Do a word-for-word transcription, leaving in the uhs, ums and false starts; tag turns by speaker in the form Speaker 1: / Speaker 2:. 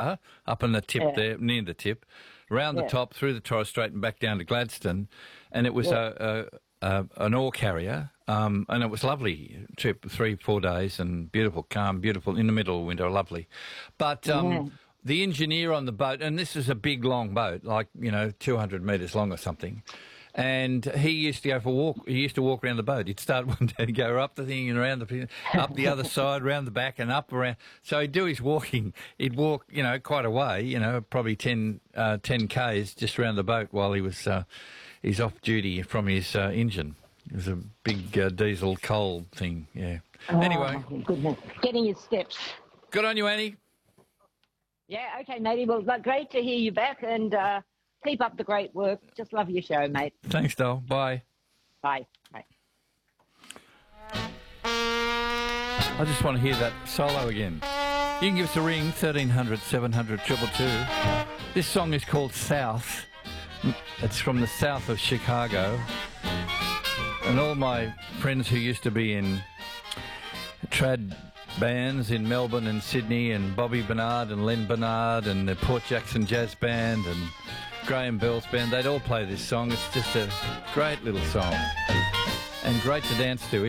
Speaker 1: car up on the tip
Speaker 2: Yeah.
Speaker 1: there, near the tip, round the
Speaker 2: Yeah.
Speaker 1: top, through the Torres Strait and back down to Gladstone, and it was
Speaker 2: Yeah.
Speaker 1: a, a, a an ore carrier, um, and it was lovely trip, three, four days, and beautiful, calm, beautiful, in the middle of winter, lovely. But um,
Speaker 2: Yeah.
Speaker 1: the engineer on the boat, and this is a big, long boat, like, you know, two hundred metres long or something, and he used to go for a walk. He used to walk around the boat. He'd start one day and go up the thing and around the up the other side, round the back, and up around. So he'd do his walking. He'd walk, you know, quite a way. You know, probably ten, uh, ten k's just around the boat while he was uh, he's off duty from his uh, engine. It was a big uh, diesel coal thing. Yeah.
Speaker 2: Oh,
Speaker 1: Anyway,
Speaker 2: my goodness. Getting his steps.
Speaker 1: good on you, Annie.
Speaker 2: Yeah, okay, matey. Well, look, great to hear you back, and uh, keep up the great work. Just love your show, mate.
Speaker 1: Thanks, doll. Bye.
Speaker 2: Bye. Bye.
Speaker 1: I just want to hear that solo again. You can give us a ring, thirteen hundred, seven hundred, two two two. This song is called South. It's from the south of Chicago. And all my friends who used to be in trad bands in Melbourne and Sydney, and Bobby Bernard and Len Bernard and the Port Jackson Jazz Band and Graham Bell's band, they'd all play this song. It's just a great little song and great to dance to.